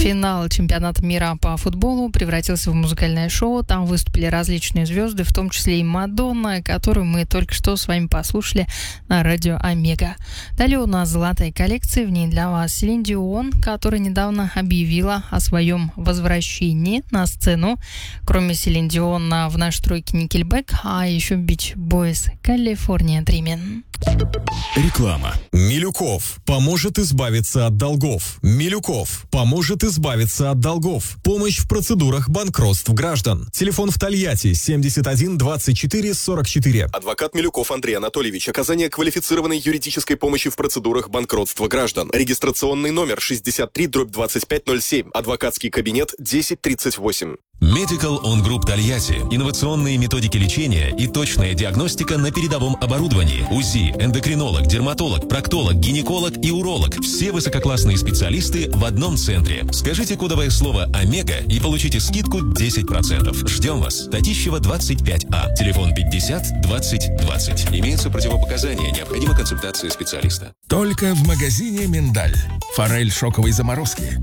Финал чемпионата мира по футболу превратился в музыкальное шоу. Там выступили различные звезды, в том числе и Мадонна, которую мы только что с вами послушали на радио Омега. Далее у нас золотая коллекция. В ней для вас Селин Дион, которая недавно объявила о своем возвращении на сцену. Кроме Селин Дион в нашей тройке Никельбэк, а еще Beach Boys California Dreamin'. Реклама. Милюков поможет избавиться от долгов. Милюков поможет избавиться от долгов. Помощь в процедурах банкротств граждан. Телефон в Тольятти 71 24 44. Адвокат Милюков Андрей Анатольевич. Оказание квалифицированной юридической помощи в процедурах банкротства граждан. Регистрационный номер 63/2507. Адвокатский кабинет 1038. Medical On Group Тольятти. Инновационные методики лечения и точная диагностика на передовом оборудовании. УЗИ, эндокринолог, дерматолог, проктолог, гинеколог и уролог. Все высококлассные специалисты в одном центре. Скажите кодовое слово «Омега» и получите скидку 10%. Ждем вас. Татищева, 25А. Телефон 50 20 20. Имеются противопоказания. Необходима консультация специалиста. Только в магазине «Миндаль». Форель шоковой заморозки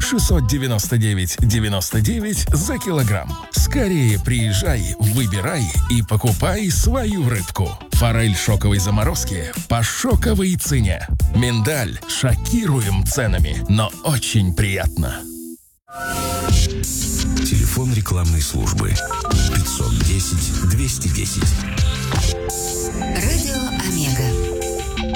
699,99 за килограмм. Скорее приезжай, выбирай и покупай свою рыбку. Форель шоковой заморозки по шоковой цене. «Миндаль». Шокируем ценами, но очень приятно. Телефон рекламной службы 510 210. Радио Омега.